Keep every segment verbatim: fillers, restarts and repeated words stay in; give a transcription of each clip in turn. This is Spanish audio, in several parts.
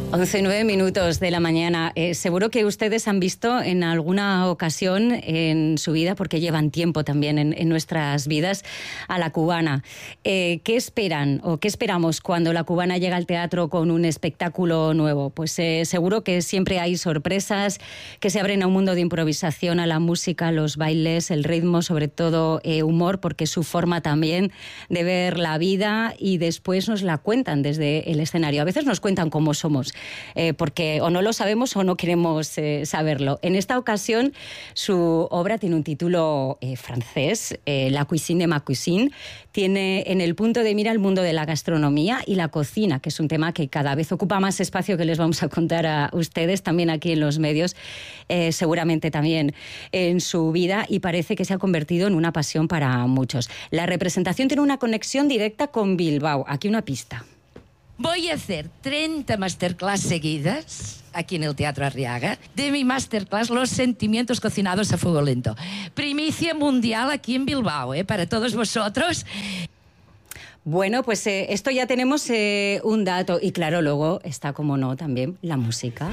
once y nueve minutos de la mañana. Eh, seguro que ustedes han visto en alguna ocasión en su vida, porque llevan tiempo también en, en nuestras vidas, a La Cubana. Eh, ¿Qué esperan o qué esperamos cuando La Cubana llega al teatro con un espectáculo nuevo? Pues eh, seguro que siempre hay sorpresas, que se abren a un mundo de improvisación, a la música, los bailes, el ritmo, sobre todo eh, humor, porque es su forma también de ver la vida y después nos la cuentan desde el escenario. A veces nos cuentan cómo somos. Eh, porque o no lo sabemos o no queremos eh, saberlo. En esta ocasión, su obra tiene un título eh, francés, eh, La cuisine de ma cuisine. Tiene en el punto de mira el mundo de la gastronomía y la cocina, que es un tema que cada vez ocupa más espacio, que les vamos a contar a ustedes también aquí en los medios, eh, seguramente también en su vida, y parece que se ha convertido en una pasión para muchos. La representación tiene una conexión directa con Bilbao. Aquí una pista. Voy a hacer treinta masterclass seguidas aquí en el Teatro Arriaga de mi masterclass Los sentimientos cocinados a fuego lento. Primicia mundial aquí en Bilbao, ¿eh? Para todos vosotros. Bueno, pues eh, esto ya tenemos eh, un dato. Y claro, luego está, como no, también la música.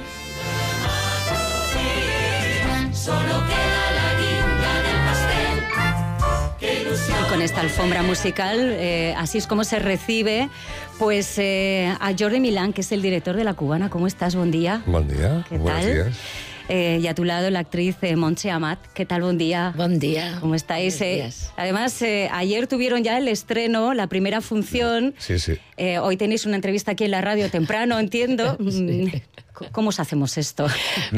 Solo queda la guinda del pastel. Qué ilusión. Y con esta alfombra musical, eh, así es como se recibe pues eh, a Jordi Milán, que es el director de La Cubana. ¿Cómo estás? Buen día. Buen día. ¿Qué Buenos tal? días. Eh, y a tu lado la actriz eh, Montse Amat. ¿Qué tal? Buen día. Buen día. ¿Cómo estáis? Eh, además, eh, ayer tuvieron ya el estreno, la primera función. Sí, sí. Eh, hoy tenéis una entrevista aquí en la radio temprano, entiendo. Sí. ¿Cómo os hacemos esto?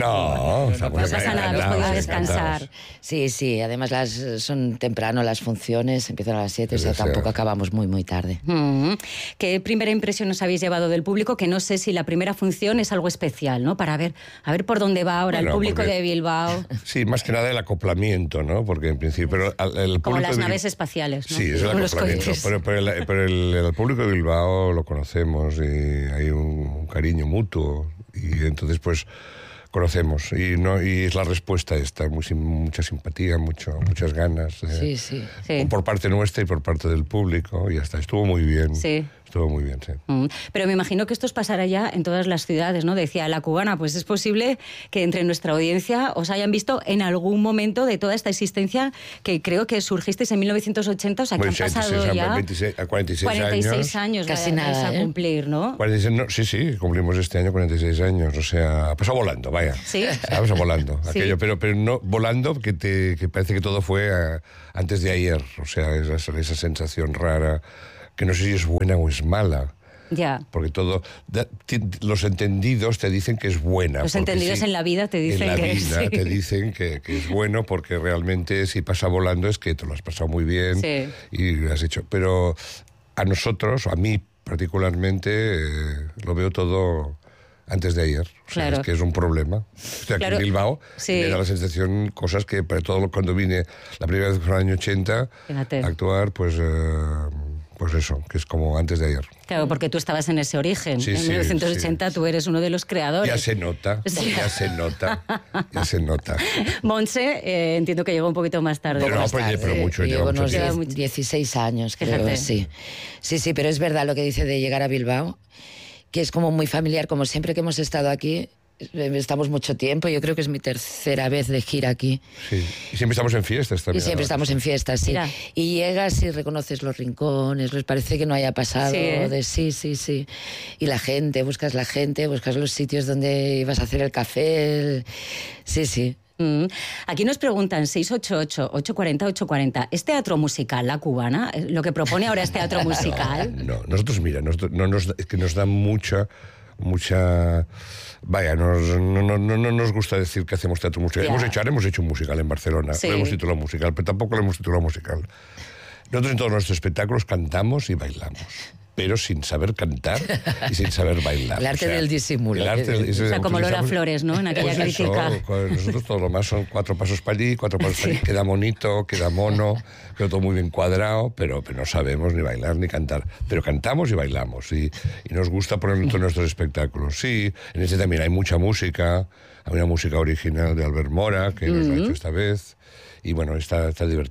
No, no pasa nada, habéis podido descansar. Sí, sí, además las, son temprano las funciones, empiezan a las siete, o sea, tampoco acabamos muy, muy tarde. Mm. ¿Qué primera impresión os habéis llevado del público? Que no sé si la primera función es algo especial, ¿no? Para ver, a ver por dónde va ahora bueno, el público porque, de Bilbao. Sí, más que nada el acoplamiento, ¿no? Porque en principio... Pero el, el Como las de naves espaciales, ¿no? Sí, es el acoplamiento. Pero, pero, el, pero el, el público de Bilbao lo conocemos y hay un, un cariño mutuo. Y entonces, pues, conocemos. Y no y es la respuesta esta, muy, mucha simpatía, mucho, muchas ganas. Eh, sí, sí, sí. Por parte nuestra y por parte del público. Y ya está, estuvo muy bien. Sí. Estuvo muy bien, sí. Mm, pero me imagino que esto os pasará ya en todas las ciudades, ¿no? Decía La Cubana, pues es posible que entre nuestra audiencia os hayan visto en algún momento de toda esta existencia, que creo que surgisteis en mil novecientos ochenta, o sea, que bueno, han pasado sí, sí, ya veintiséis, cuarenta y seis, cuarenta y seis años. años casi nada, a ¿eh? cumplir, ¿no? cuarenta y seis, no, sí, sí, cumplimos este año cuarenta y seis años, o sea, ha pasado volando, vaya. Sí. Ha pasado volando, Sí. aquello, pero, pero no volando, que, te, que parece que todo fue a, antes de ayer, o sea, esa, esa sensación rara, que no sé si es buena o es mala. Ya. Porque todo, da, ti, los entendidos te dicen que es buena. Los entendidos sí, en la vida te dicen en la que vida sí. te dicen que, que es bueno, porque realmente si pasa volando es que te lo has pasado muy bien sí. y lo has hecho. Pero a nosotros, a mí particularmente, eh, lo veo todo antes de ayer. O sea, claro. es que es un problema. Estoy aquí claro. en Bilbao sí. y me da la sensación, cosas que para todo cuando vine la primera vez en el año ochenta Fíjate. a actuar, pues... Eh, Pues eso, que es como antes de ayer. Claro, porque tú estabas en ese origen. Sí, en sí, mil novecientos ochenta sí. tú eres uno de los creadores. Ya se nota, sí. ya se nota, ya se nota. Montse, eh, entiendo que llegó un poquito más tarde. Pero, no, tarde, pero mucho, llevo lleva unos mucho diez, dieciséis años, creo, Fíjate. sí. Sí, sí, pero es verdad lo que dice de llegar a Bilbao, que es como muy familiar, como siempre que hemos estado aquí. Estamos mucho tiempo, yo creo que es mi tercera vez de gira aquí. Sí, y siempre estamos en fiestas también. Y siempre ¿no? estamos en fiestas, sí. Mira. Y llegas y reconoces los rincones, les parece que no haya pasado. Sí, ¿eh? de sí, sí, sí. Y la gente, buscas la gente, buscas los sitios donde ibas a hacer el café. El... Sí, sí. Mm. Aquí nos preguntan seis ocho ocho, ocho cuatro cero, ocho cuatro cero. ¿Es teatro musical La Cubana? ¿Lo que propone ahora es teatro musical? No, no. Nosotros, mira, nosotros, no nos, es que nos da mucha, mucha... Vaya, nos, no, no, no, no nos gusta decir que hacemos teatro musical. Ya. Hemos hecho, ahora hemos hecho un musical en Barcelona, Sí. lo hemos titulado musical, pero tampoco lo hemos titulado musical. Nosotros en todos nuestros espectáculos cantamos y bailamos, pero sin saber cantar y sin saber bailar. El arte o sea, del disimulo. El arte del, O sea, como Lola Flores, ¿no? En aquella pues eso, crítica. con nosotros todo lo más son cuatro pasos para allí, cuatro pasos para allí. Queda bonito, queda mono, queda todo muy bien cuadrado, pero, pero no sabemos ni bailar ni cantar. Pero cantamos y bailamos y, y nos gusta poner en todos nuestros espectáculos. Sí, en este también hay mucha música, hay una música original de Albert Mora que nos lo ha hecho esta vez y bueno, está, está divertido.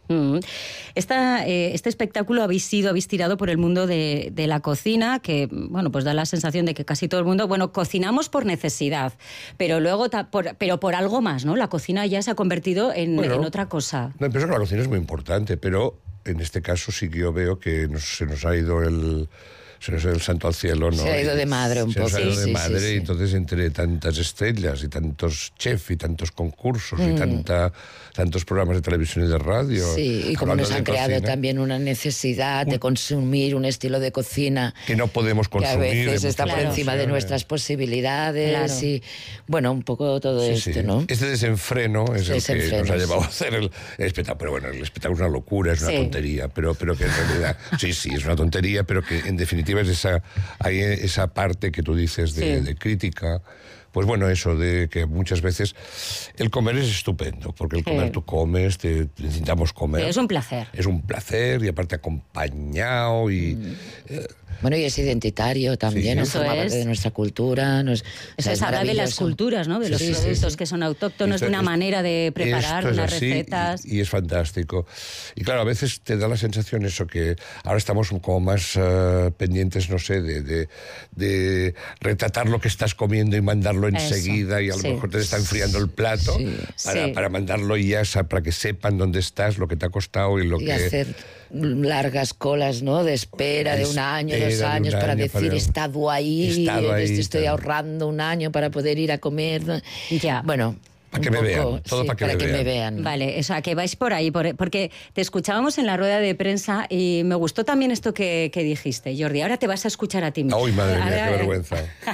Mm. Esta, eh, este espectáculo habéis sido, habéis tirado por el mundo de, de la cocina, que bueno, pues da la sensación de que casi todo el mundo, bueno, cocinamos por necesidad, pero luego ta, por, pero por algo más, ¿no? La cocina ya se ha convertido en, bueno, en otra cosa. No, pienso que la cocina es muy importante, pero en este caso sí que yo veo que nos, se nos ha ido el... se nos ha ido el santo al cielo, ¿no? Se ha ido de madre un se poco. Se ha ido sí, de sí, madre, sí, sí. y entonces entre tantas estrellas y tantos chefs y tantos concursos mm. y tanta, tantos programas de televisión y de radio. Sí, y como nos han creado cocina, también una necesidad un, de consumir un estilo de cocina que no podemos consumir. Que a veces está por encima de nuestras posibilidades. Claro. Y bueno, un poco todo sí, esto, sí. ¿no? Este desenfreno es desenfreno, el que nos ha llevado sí. a hacer el, el espectáculo. Pero bueno, el espectáculo es una locura, es una sí. tontería, pero, pero que en realidad, sí, sí, es una tontería, pero que en definitiva es esa... hay esa parte que tú dices de, sí. de crítica, pues bueno, eso de que muchas veces el comer es estupendo, porque el comer sí. tú comes, te, necesitamos comer. Sí, es un placer. Es un placer y aparte acompañado y... Mm. Eh, Bueno, y es identitario también, sí, ¿no? Forma parte de nuestra cultura. Nos, eso o sea, es hablar de las culturas, ¿no? De sí, los sí, productos sí. que son autóctonos, esto, de una manera de preparar, unas así, recetas. Y, y es fantástico. Y claro, a veces te da la sensación eso, que ahora estamos como más uh, pendientes, no sé, de, de, de retratar lo que estás comiendo y mandarlo enseguida, y a lo sí. mejor te está enfriando el plato sí. Para, sí. para mandarlo y ya, para que sepan dónde estás, lo que te ha costado y lo y que... Hacer largas colas, ¿no? De espera, de un año, dos años, año para decir, para... he estado ahí, he estado ahí estoy claro. ahorrando un año para poder ir a comer. Ya. Bueno... Para que me poco, vean, todo sí, para, que, para me, que vean. me vean. Vale, o sea, que vais por ahí, por, porque te escuchábamos en la rueda de prensa y me gustó también esto que, que dijiste, Jordi. Ahora te vas a escuchar a ti mismo. ¡Ay, madre mía, Ahora, qué vergüenza!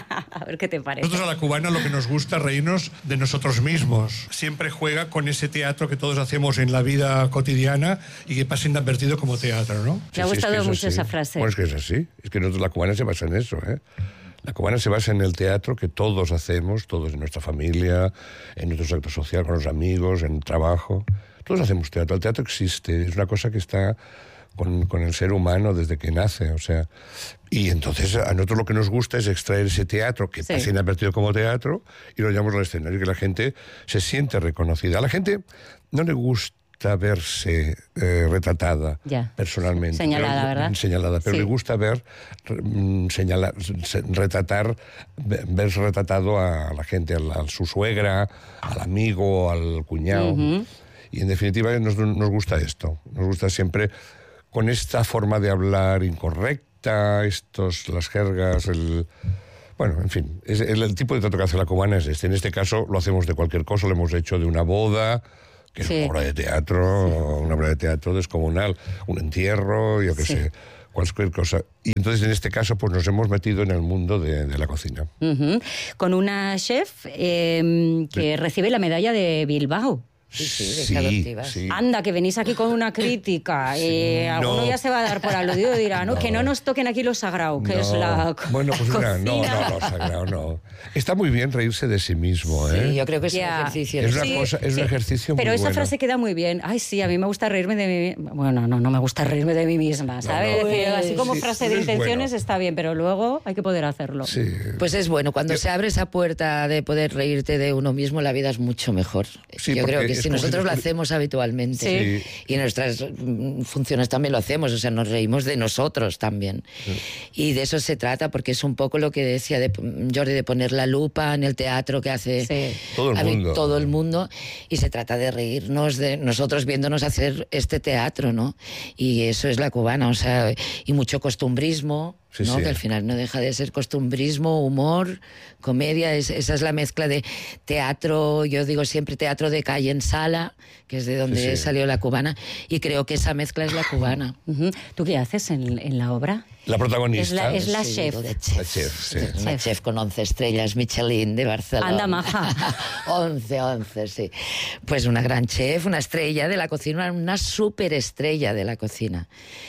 A ver qué te parece. Nosotros a la cubana lo que nos gusta es reírnos de nosotros mismos. Siempre juega con ese teatro que todos hacemos en la vida cotidiana y que pasa inadvertido como teatro, ¿no? Me ha sí, gustado sí, es mucho así. esa frase. Bueno, es que es así. Es que nosotros, la cubana se basa en eso, ¿eh? La cubana se basa en el teatro que todos hacemos, todos en nuestra familia, en nuestro acto social, con los amigos, en el trabajo. Todos hacemos teatro. El teatro existe, es una cosa que está con, con el ser humano desde que nace, o sea... Y entonces a nosotros lo que nos gusta es extraer ese teatro que sí. pasa inadvertido como teatro y lo llevamos al escenario, que la gente se siente reconocida. A la gente no le gusta verse eh, retratada ya. personalmente. Señalada, pero, ¿verdad? Señalada, pero sí. le gusta ver, mm, señalar, retratar, verse retratado a la gente, a, a su suegra, al amigo, al cuñado. Uh-huh. Y en definitiva nos, nos gusta esto. Nos gusta siempre con esta forma de hablar incorrecta, estos, las jergas, el... Bueno, en fin, es, el, el tipo de teatro que hace la cubana es este. En este caso lo hacemos de cualquier cosa, lo hemos hecho de una boda... que sí. es una obra de teatro, sí. una obra de teatro descomunal, un entierro, yo qué sí. sé, cualquier cosa. Y entonces en este caso pues nos hemos metido en el mundo de, de la cocina. Uh-huh. Con una chef eh, que sí. recibe la medalla de Bilbao. Sí, sí, de sí, sí. Anda, que venís aquí con una crítica. Sí, eh, no. Alguno ya se va a dar por aludido y dirá, no, no, que no nos toquen aquí lo sagrado, que no. es la Bueno, pues cocina. no, no, lo sagrado no. Está muy bien reírse de sí mismo, ¿eh? Sí, yo creo que es yeah. un ejercicio. Es, una sí, cosa, es sí. un ejercicio Pero muy esa bueno. frase queda muy bien. Ay, sí, a mí me gusta reírme de mí misma. Bueno, no, no me gusta reírme de mí misma, ¿sabes? No, no. Decir, así como sí, frase de intenciones bueno. está bien, pero luego hay que poder hacerlo. Sí. Pues es bueno, cuando yo... se abre esa puerta de poder reírte de uno mismo, la vida es mucho mejor. Sí, yo creo que si nosotros si... lo hacemos habitualmente sí. y en nuestras funciones también lo hacemos, o sea, nos reímos de nosotros también. Sí. Y de eso se trata, porque es un poco lo que decía de Jordi, de poner la lupa en el teatro que hace sí. todo, el mundo. todo el mundo, y se trata de reírnos de nosotros viéndonos hacer este teatro, ¿no? Y eso es la cubana, o sea, y mucho costumbrismo. Sí, ¿no? sí. Que al final no deja de ser costumbrismo, humor, comedia, es, esa es la mezcla de teatro, yo digo siempre teatro de calle en sala, que es de donde sí, sí. salió la cubana, y creo que esa mezcla es la cubana. Uh-huh. ¿Tú qué haces en, en la obra? La protagonista. Es la, es la sí, chef. De chef. La chef, sí. Una chef. chef con once estrellas Michelin de Barcelona. Anda, maja. once, once, sí. Pues una gran chef, una estrella de la cocina, una superestrella de la cocina.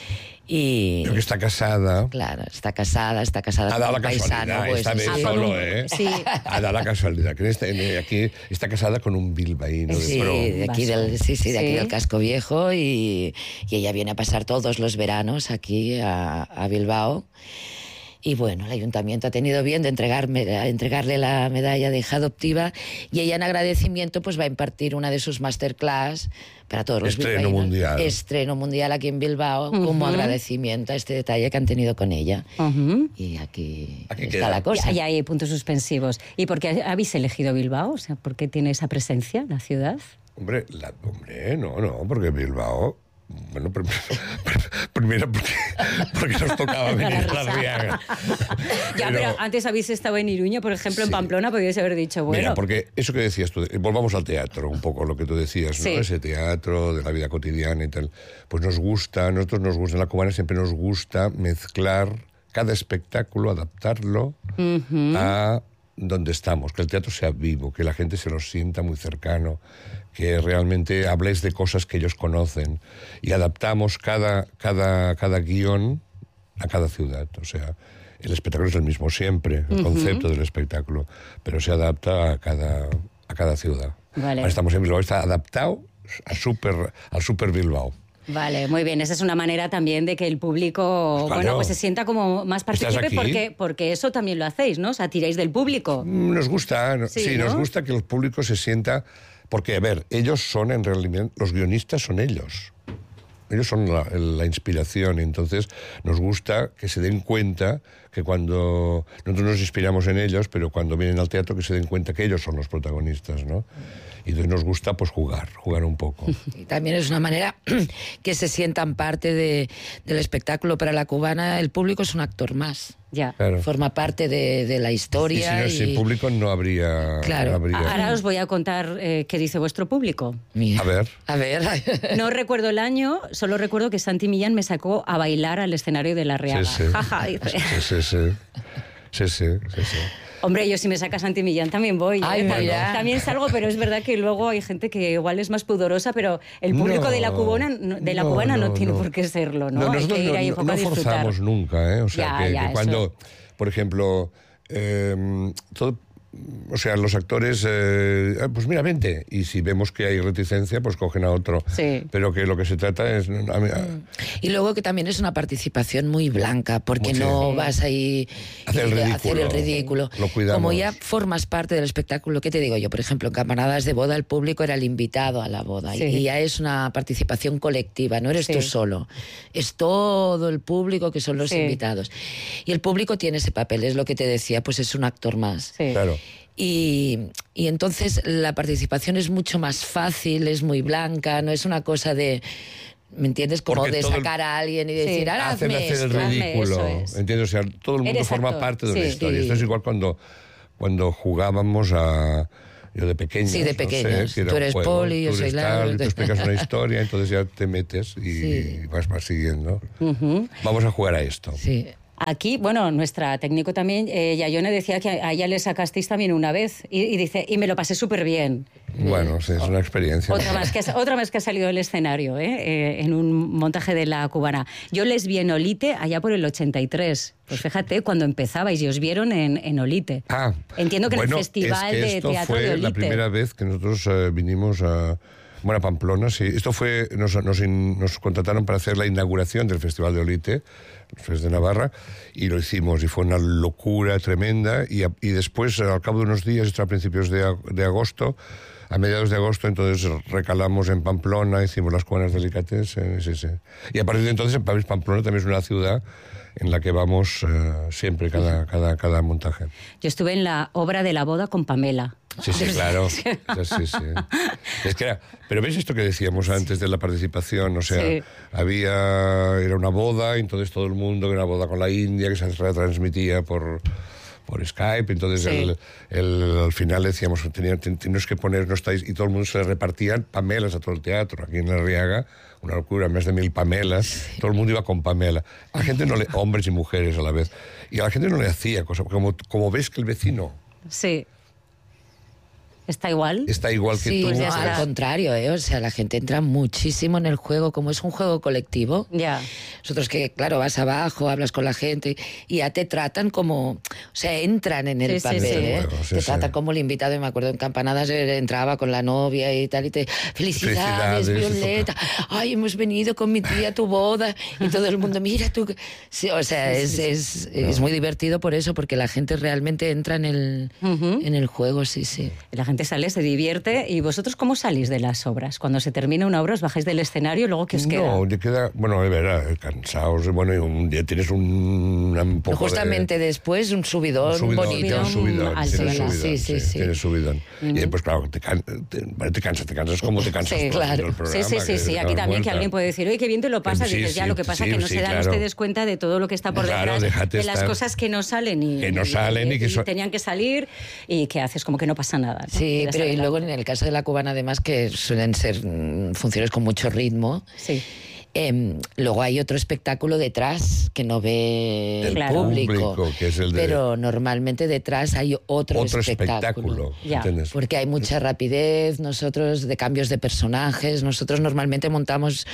Y creo que está casada. Claro, está casada, está casada ha dado con la un paisano. Casualidad, Pues, esta vez sí. solo, ¿eh? Sí. Ha dado la casualidad. Que está, aquí está casada con un bilbaíno. Sí, de, pro. de aquí del, sí, sí, de aquí sí. del Casco Viejo, y, y ella viene a pasar todos los veranos aquí a, a Bilbao. Y bueno, el ayuntamiento ha tenido bien de entregarme, entregarle la medalla de hija adoptiva, y ella en agradecimiento pues va a impartir una de sus masterclass para todos los Estreno bilbaínos. mundial. Estreno mundial aquí en Bilbao, Uh-huh. como agradecimiento a este detalle que han tenido con ella. Ujú. Y aquí, Aquí está queda. la cosa. Ya, ya hay puntos suspensivos. ¿Y por qué habéis elegido Bilbao? O sea, ¿por qué tiene esa presencia la ciudad? Hombre, la, hombre, no, no, porque Bilbao... Bueno, prim- primero porque, porque nos tocaba venir a la Riaga. Ya, pero antes habéis estado en Iruña, por ejemplo, en Sí. Pamplona, podríais haber dicho, bueno... Mira, porque eso que decías tú, eh, volvamos al teatro, un poco lo que tú decías, ¿no? Sí. Ese teatro de la vida cotidiana y tal. Pues nos gusta, a nosotros nos gusta, en la cubana siempre nos gusta mezclar cada espectáculo, adaptarlo a donde estamos, que el teatro sea vivo, que la gente se lo sienta muy cercano, que realmente habléis de cosas que ellos conocen, y adaptamos cada, cada, cada guión a cada ciudad. O sea, el espectáculo es el mismo siempre, el concepto del espectáculo, pero se adapta a cada, a cada ciudad. Vale. Ahora estamos en Bilbao, está adaptado a super, al Super Bilbao. Vale, muy bien. Esa es una manera también de que el público, Pues claro. bueno, pues se sienta como más ¿Estás participe, aquí? porque, porque eso también lo hacéis, ¿no? O sea, tiráis del público. Nos gusta, no- Sí, sí, ¿no? nos gusta que el público se sienta, porque, a ver, ellos son en realidad, los guionistas son ellos. Ellos son la, la inspiración, y entonces nos gusta que se den cuenta que cuando nosotros nos inspiramos en ellos, pero cuando vienen al teatro que se den cuenta que ellos son los protagonistas, ¿no? Y entonces nos gusta pues jugar, jugar un poco. Y también es una manera que se sientan parte de, del espectáculo. Para la cubana el público es un actor más. Ya. Claro. Forma parte de, de la Y si historia. no, sin público no habría... Claro. no habría- Ahora os voy a contar eh, qué dice vuestro público. Mira. A ver. A ver. No recuerdo el año, solo recuerdo que Santi Millán me sacó a bailar al escenario de La Riaga. Sí, sí. Jaja, dice. Sí, sí, sí. Sí, sí, sí, sí. Hombre, yo si me saca Santi Millán también voy. Ay, ¿eh? mira. También salgo, pero es verdad que luego hay gente que igual es más pudorosa, pero el público No, de la cubana no, de la no, cubana no, no, tiene no. por qué serlo, ¿no? No, hay nosotros que ir no, ahí un no- poco no a disfrutar. forzamos nunca, ¿eh? O sea, Ya, que, ya, que eso. cuando, por ejemplo, eh, todo, o sea, los actores, eh, ah, pues mira, vente. Y si vemos que hay reticencia, pues cogen a otro. Sí. Pero que lo que se trata es... a mí- a- Y luego que también es una participación muy blanca, porque Mucho. no Sí. vas ahí Hacer el y ridículo. hacer el ridículo. Lo cuidamos. Como ya formas parte del espectáculo, ¿qué te digo yo? Por ejemplo, en Campanadas de Boda el público era el invitado a la boda, Sí. y ya es una participación colectiva, no eres Sí. tú solo, es todo el público que son los Sí. invitados. Y el público tiene ese papel, es lo que te decía, pues es un actor más. Sí. Claro. Y, y entonces la participación es mucho más fácil, es muy blanca, no es una cosa de, ¿me entiendes? Como Porque de todo el- sacar a alguien y Sí. decir, ahora Hacen hazme hacer el esto. Hazme ridículo. eso es. ¿Entiendes? O sea, todo el mundo Eres forma actor, parte de sí. la historia. Sí. Esto es igual cuando, cuando jugábamos a... Yo de pequeños. Sí, de no pequeños. sé, que era Tú un eres juego, Poli, yo tú soy eres Lara. tal, y tú explicas una historia, entonces ya te metes y Sí. vas, vas siguiendo. Vamos a jugar a esto. Sí. Aquí, bueno, nuestra técnico también, eh, Yayone, decía que a ella le sacasteis también una vez y, y dice, y me lo pasé súper bien. Bueno, sí, es una experiencia. Otra más, que ha, otra vez que ha salido del escenario, ¿eh? Eh, en un montaje de La Cubana. Yo les vi en Olite allá por el ochenta y tres. Pues fíjate, cuando empezabais y os vieron en, en Olite. Ah, Entiendo que en bueno, el Festival es que de esto Teatro fue de Olite. la primera vez que nosotros eh, vinimos a... Bueno, a Pamplona, sí. Esto fue... Nos, nos, in- nos contrataron para hacer la inauguración del Festival de Olite, el Fest de Navarra, y lo hicimos. Y fue una locura tremenda. Y, a- y después, al cabo de unos días, esto a principios de, ag- de agosto, a mediados de agosto, entonces recalamos en Pamplona, hicimos las cubanas delicatessen, sí, sí. Y a partir de entonces, Pamplona también es una ciudad en la que vamos eh, siempre, cada, cada, cada montaje. Yo estuve en la obra de la boda con Pamela. Sí, sí, claro. Sí, sí, sí. Es que era, pero ves esto que decíamos antes de la participación, o sea, Sí. había, era una boda, y entonces todo el mundo, era una boda con la India, que se retransmitía por, por Skype, entonces Sí. el, el- al final decíamos, teníamos, teníamos que poner, no estáis, y todo el mundo se le repartían pamelas a todo el teatro, aquí en La Riaga, una locura, más de mil pamelas, todo el mundo iba con Pamela. A la gente no le, hombres y mujeres a la vez, y a la gente no le hacía cosa, como, como ves que el vecino Sí. ¿Está igual? Está igual que sí, tú. no, ya al está. contrario, ¿eh? O sea, la gente entra muchísimo en el juego, como es un juego colectivo. Ya. Nosotros que, claro, vas abajo, hablas con la gente y ya te tratan como, o sea, entran en el Sí, sí, papel, sí. ¿eh? Bueno, sí, te sí. tratan como el invitado, y me acuerdo en Campanadas eh, entraba con la novia y tal, y te, felicidades, Felicidades. Violeta, ay, hemos venido con mi tía a tu boda, y todo el mundo, mira tú. que-". Sí, o sea, Sí, es, sí, sí. es, es muy divertido por eso, porque la gente realmente entra en el, Ujú. en el juego, sí, sí. La gente sale, se divierte. ¿Y vosotros cómo salís de las obras? Cuando se termina una obra, os bajáis del escenario y luego ¿qué os queda? No, te queda, bueno, de verdad, cansados, bueno, y un día tienes un, un poco Justamente de, después un subidón, un subidón, bonito. tienes subidón, al tienes cielo. subidón, Sí, sí, sí. tienes subidón. Y después, claro, te, can, te, te cansas, te cansas como te cansas Sí, tú claro. haciendo el Sí, programa. sí, sí, que sí. te Aquí acabas también que muerta. alguien puede decir, oye, qué bien te lo pasas. Sí, Dices, ya sí, lo que pasa sí, es que no sí, se dan claro. ustedes cuenta de todo lo que está por Claro, detrás, déjate de las estar. cosas que no salen y Que no salen y que so- tenían que salir y que haces como que no pasa nada, ¿no? Sí, Tiras pero y adelante. luego en el caso de la cubana, además, que suelen ser mm, funciones con mucho ritmo, Sí. eh, luego hay otro espectáculo detrás que no ve el, El Claro. público, público, que es el de- pero normalmente detrás hay otro, Otro espectáculo. espectáculo, Ya. ¿entiendes? Porque hay mucha rapidez, nosotros de cambios de personajes, nosotros normalmente montamos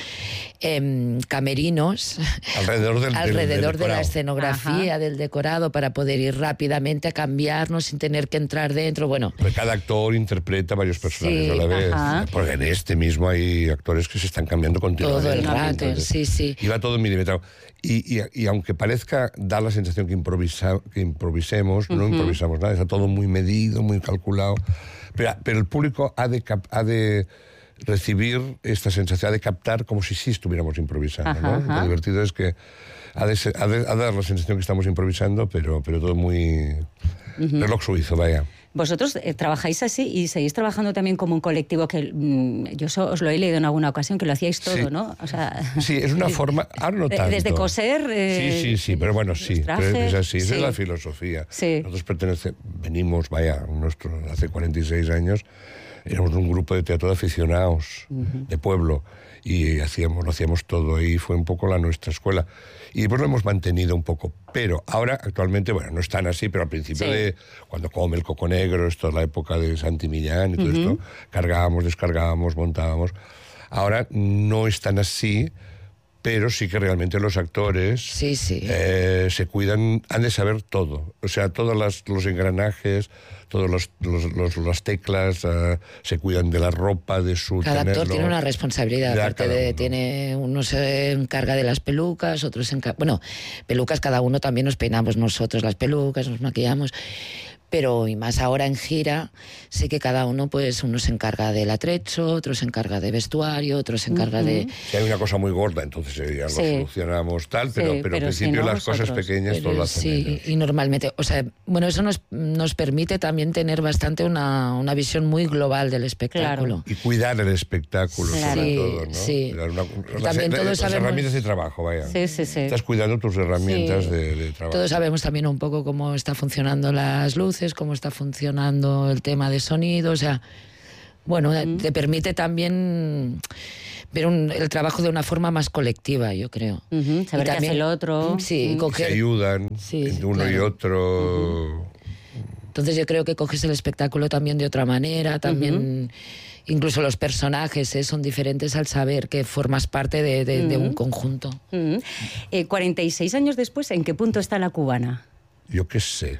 em, camerinos Alrededor del, del- alrededor del de la decorado. escenografía, Ajá. del decorado, para poder ir rápidamente a cambiarnos sin tener que entrar dentro. Bueno, Porque cada actor interpreta varios personajes Sí, a la vez. ajá. Porque en este mismo hay actores que se están cambiando continuamente. todo el rato, Entonces, sí, sí. Y va todo milimetrado. Y, y, y aunque parezca, da la sensación que, improvisa, que improvisemos, no improvisamos nada, está todo muy medido, muy calculado. Pero, pero el público ha de, cap- ha de recibir esta sensación, ha de captar como si sí estuviéramos improvisando. Ajá, ¿no? ajá. Lo divertido es que ha de, ser- ha de- ha de dar la sensación que estamos improvisando, pero, pero todo muy... reloj suizo, vaya. Vosotros eh, trabajáis así y seguís trabajando también como un colectivo que mm, yo so- os lo he leído en alguna ocasión, que lo hacíais todo, Sí. ¿no? O sea, Sí, es una forma... Ahora no de- tanto. desde coser... eh, Sí, sí, sí, pero bueno, sí, los pero es trajes, así, esa sí. es la filosofía. Sí. Nosotros pertenecemos, venimos, vaya, nuestro, hace cuarenta y seis años, éramos un grupo de teatro de aficionados, de pueblo, y hacíamos, lo hacíamos todo, y fue un poco la nuestra escuela. Y después lo hemos mantenido un poco, pero ahora, actualmente, bueno, no es tan así, pero al principio Sí. de cuando come el coco negro, esto es la época de Santi Millán y todo esto, cargábamos, descargábamos, montábamos. Ahora no es tan así, pero sí que realmente los actores Sí, sí. eh, se cuidan, han de saber todo. O sea, todos las, los engranajes, todas los, los- los- las teclas, eh, se cuidan de la ropa, de su Cada actor tenerlo. tiene una responsabilidad, Ya, aparte cada de, uno. tiene, uno se encarga de las pelucas, otros se encarga, bueno, pelucas cada uno también nos peinamos nosotros las pelucas, nos maquillamos, pero y más ahora en gira, sí que cada uno, pues uno se encarga del atrecho, otro se encarga de vestuario, otro se encarga de... Si hay una cosa muy gorda, entonces eh, ya Sí. lo solucionamos tal, pero, Sí, pero, pero al si principio no, las cosas vosotros. pequeñas todo lo Pero hacen sí, ellos. y normalmente, o sea, bueno, eso nos, nos permite también tener bastante una, una visión muy global del espectáculo. Y cuidar el espectáculo, Claro. sobre Sí, todo, ¿no? sí. Cuidar una- las, También todos las sabemos- herramientas de trabajo, vaya. Sí, sí, sí. Estás cuidando tus herramientas Sí. de, de trabajo. Todos sabemos también un poco cómo está funcionando las luces, cómo está funcionando el tema de sonido, o sea, bueno, te permite también ver un- el trabajo de una forma más colectiva, yo creo. Ujú, saber qué hace el otro. Sí, y Mm. Y coger- se ayudan Sí, entre uno y claro. otro. Entonces yo creo que coges el espectáculo también de otra manera, también incluso los personajes ¿eh? son diferentes al saber que formas parte de, de- de un conjunto. Mm. Eh, cuarenta y seis años después, ¿en qué punto está la cubana? Yo qué sé.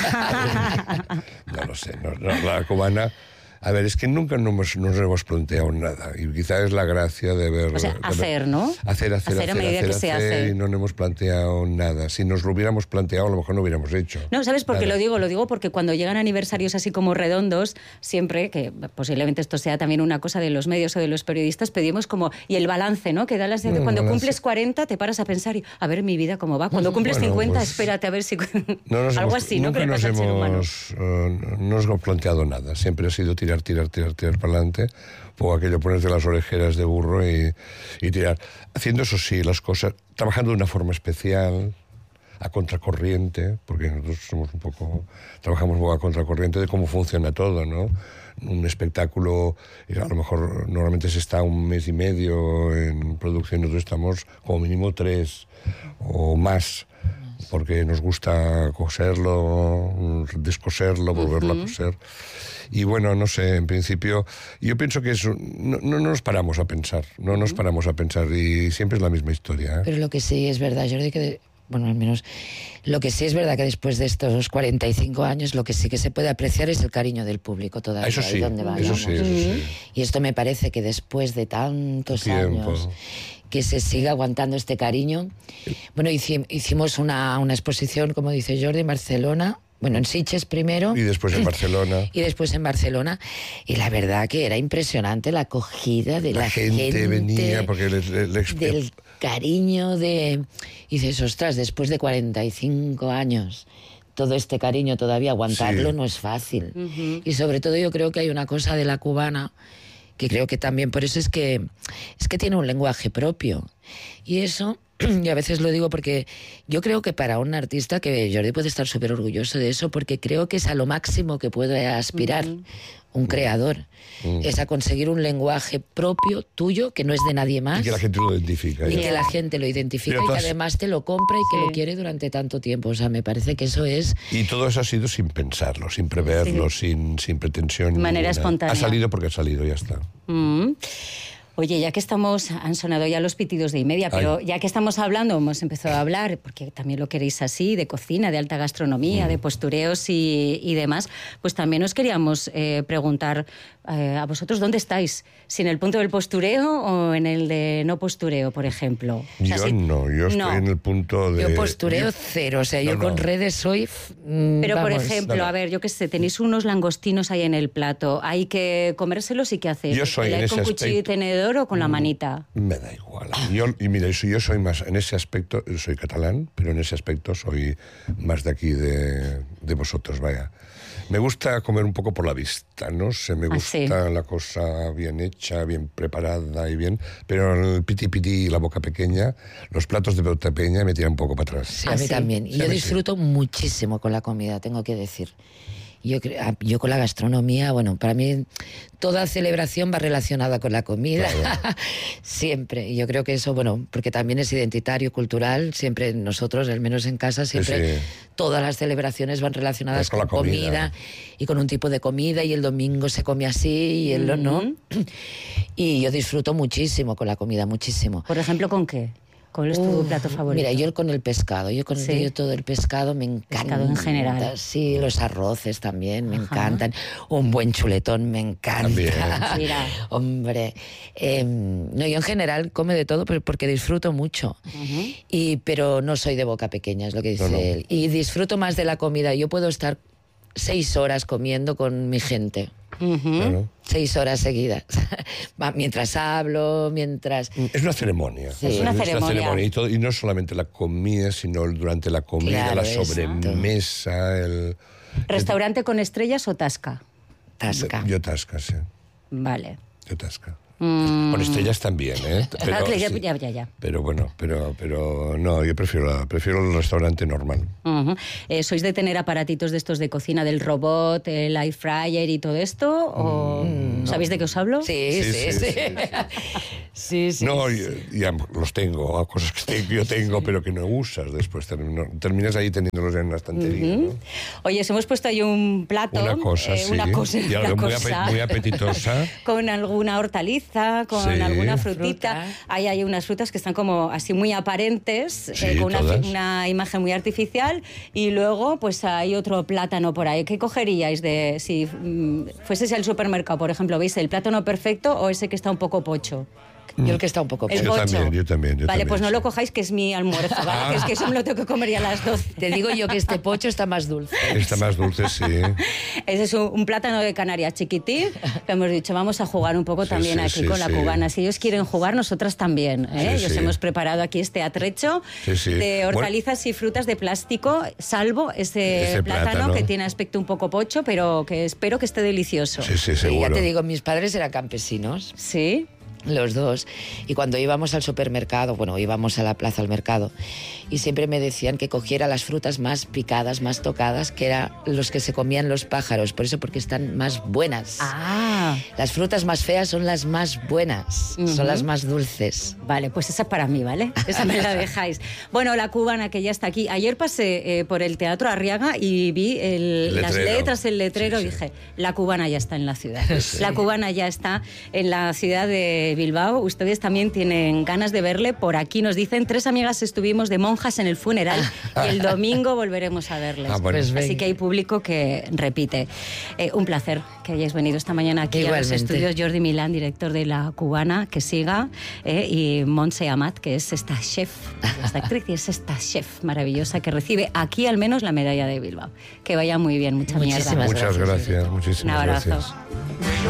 No lo sé. No, no, la cubana. A ver, es que nunca nos, hemos- nos hemos planteado nada. Y quizá es la gracia de ver. O sea, de ver- hacer, ¿no? Hacer, hacer, Hacer hacer. a medida hacer, que se hacer, hace. Y no nos hemos planteado nada. Si nos lo hubiéramos planteado, a lo mejor no hubiéramos hecho. No, ¿sabes por qué Nada. lo digo? Lo digo porque cuando llegan aniversarios así como redondos, siempre, que posiblemente esto sea también una cosa de los medios o de los periodistas, pedimos como, y el balance, ¿no? Que da la sensación de Mm, cuando balance. cumples cuarenta te paras a pensar, y, a ver mi vida cómo va. Cuando cumples Bueno, cincuenta, pues, espérate a ver si... No nos Algo hemos- así, ¿no? Nunca Que le nos pasa al ser humano. hemos, eh, no nos hemos planteado nada. Siempre ha sido tirar, tirar, tirar, tirar para adelante. O aquello, ponerte las orejeras de burro y, y tirar. Haciendo eso sí, las cosas, trabajando de una forma especial, a contracorriente, porque nosotros somos un poco, trabajamos un poco a contracorriente de cómo funciona todo, ¿no? Un espectáculo, y a lo mejor normalmente se está un mes y medio en producción, nosotros estamos como mínimo tres o más. porque nos gusta coserlo, descoserlo, volverlo uh-huh. a coser. Y bueno, no sé, en principio, yo pienso que es, no, no nos paramos a pensar, no nos paramos a pensar y siempre es la misma historia, ¿eh? Pero lo que sí es verdad, Jordi, que... De... Bueno, al menos lo que sí es verdad que después de estos cuarenta y cinco años lo que sí que se puede apreciar es el cariño del público todavía. Eso sí, donde eso sí, eso sí. Y esto me parece que después de tantos Tiempo. años que se siga aguantando este cariño. Bueno, hicimos una, una exposición, como dice Jordi, en Barcelona. Bueno, en Sitges primero. Y después en Barcelona. Y después en Barcelona. Y la verdad que era impresionante la acogida de la, la gente. gente venía porque le, le, le... del cariño de... Y dices, ostras, después de cuarenta y cinco años, todo este cariño todavía, aguantarlo sí. no es fácil. Uh-huh. Y sobre todo yo creo que hay una cosa de la cubana que creo que también por eso es que es que tiene un lenguaje propio. Y eso... Y a veces lo digo porque yo creo que para un artista, que Jordi puede estar súper orgulloso de eso, porque creo que es a lo máximo que puede aspirar uh-huh. un creador, uh-huh. es a conseguir un lenguaje propio, tuyo, que no es de nadie más. Y que la gente lo identifica. Y ¿eh? que la gente lo identifica y que además te lo compra y que sí. lo quiere durante tanto tiempo. O sea, me parece que eso es... Y todo eso ha sido sin pensarlo, sin preverlo, sí. sin, sin pretensión. De manera ninguna. espontánea. Ha salido porque ha salido, ya está. Mm. Oye, ya que estamos, han sonado ya los pitidos de y media, pero Ay. ya que estamos hablando, hemos empezado a hablar, porque también lo queréis así, de cocina, de alta gastronomía, mm. de postureos y, y demás, pues también os queríamos eh, preguntar eh, a vosotros, ¿dónde estáis? ¿Si en el punto del postureo o en el de no postureo, por ejemplo? O sea, yo si... no, yo estoy no. en el punto de... Yo postureo yo... cero, o sea, no, yo no. con redes soy... Mm, pero, vamos, por ejemplo, no, no. a ver, yo qué sé, tenéis unos langostinos ahí en el plato, hay que comérselos y ¿qué hacéis? Yo soy en ese con cuchillo y tenedor o con la manita? Me da igual. Yo, y mira, yo soy más, en ese aspecto, soy catalán, pero en ese aspecto soy más de aquí, de, de vosotros, vaya. Me gusta comer un poco por la vista, no sé, me gusta ah, sí. la cosa bien hecha, bien preparada y bien, pero el piti piti y la boca pequeña, los platos de boca pequeña me tiran un poco para atrás. Sí, a mí ah, también. Y yo disfruto sí. muchísimo con la comida, tengo que decir. Yo, yo con la gastronomía, bueno, para mí toda celebración va relacionada con la comida, claro. siempre. Y yo creo que eso, bueno, porque también es identitario, cultural, siempre nosotros, al menos en casa, siempre sí. todas las celebraciones van relacionadas con, con comida. comida y con un tipo de comida, y el domingo se come así y el mm-hmm. no. Y yo disfruto muchísimo con la comida, muchísimo. Por ejemplo, ¿con qué? ¿Cuál es tu uh, plato favorito? Mira, yo con el pescado, yo con sí. yo todo el pescado me encanta. Pescado en general. Sí, los arroces también me Ajá. encantan. Un buen chuletón me encanta. Mira. Hombre, eh, no, yo en general come de todo porque disfruto mucho. Uh-huh. Y, pero no soy de boca pequeña, es lo que dice no, no. él. Y disfruto más de la comida. Yo puedo estar seis horas comiendo con mi gente. Uh-huh. Claro. Seis horas seguidas. Mientras hablo, mientras... Es una ceremonia. Sí. Es una ceremonia. Es una ceremonia. Y, todo, y no solamente la comida, sino durante la comida, claro, la sobremesa, el... ¿Restaurante con estrellas o tasca? Tasca. Yo tasca, sí. Vale. Yo tasca. Mm. Con estrellas también, ¿eh? Pero, ya, sí. ya, ya, ya. Pero bueno, pero, pero no, yo prefiero, prefiero el restaurante normal. Uh-huh. eh, ¿Sois de tener aparatitos de estos de cocina, del robot, el air fryer y todo esto? ¿O mm, ¿sabéis no. de qué os hablo? Sí, sí, sí. sí, sí. sí, sí no, sí. Ya, ya los tengo, cosas que yo tengo, pero que no usas después. Terminas ahí teniéndolos en la estantería. Uh-huh. ¿no? Oye, os hemos puesto ahí un plato. Una cosa, eh, sí. Una cosa, y una muy, cosa. muy apetitosa. Con alguna hortaliza, con sí. alguna frutita. Fruta. Ahí hay unas frutas que están como así muy aparentes, sí, eh, con una, una imagen muy artificial, y luego pues hay otro plátano por ahí. ¿Qué cogeríais de si mm, fueseis al supermercado, por ejemplo? ¿Veis el plátano perfecto o ese que está un poco pocho? Yo el que está un poco... El yo, pocho. También, yo también, yo Vale, también, pues no sí. lo cojáis, que es mi almuerzo, ¿vale? Ah. Que es que eso me lo tengo que comer ya a las doce. Te digo yo que este pocho está más dulce. Está más dulce, sí. Ese es un, un plátano de Canarias chiquitín, que hemos dicho, vamos a jugar un poco sí, también sí, aquí sí, con la sí. cubana. Si ellos quieren jugar, nosotras también, ¿eh? Sí, Ellos sí. hemos preparado aquí este atrecho sí, sí. de hortalizas bueno. y frutas de plástico, salvo ese, ese plátano, plátano que tiene aspecto un poco pocho, pero que espero que esté delicioso. Sí, sí, seguro. Y ya te digo, mis padres eran campesinos. Sí. los dos, y cuando íbamos al supermercado, bueno, íbamos a la plaza al mercado, y siempre me decían que cogiera las frutas más picadas, más tocadas, que eran los que se comían los pájaros, por eso, porque están más buenas. Ah. Las frutas más feas son las más buenas, uh-huh. son las más dulces. Vale, pues esa para mí, ¿vale? Esa me la dejáis. Bueno, la cubana que ya está aquí. Ayer pasé eh, por el Teatro Arriaga y vi el, las letras, el letrero, sí, sí. y dije, la cubana ya está en la ciudad. Sí. La cubana ya está en la ciudad de Bilbao. Ustedes también tienen ganas de verle. Por aquí nos dicen, tres amigas estuvimos de monjas en el funeral y el domingo volveremos a verles. Ah, bueno. pues Así que hay público que repite. Eh, un placer que hayáis venido esta mañana aquí Igualmente. a los estudios. Jordi Milán, director de La Cubana, que siga, eh, y Montse Amat, que es esta chef, esta actriz y es esta chef maravillosa que recibe aquí al menos la medalla de Bilbao. Que vaya muy bien, mucha mierda. Muchas gracias, muchísimas Un abrazo. gracias.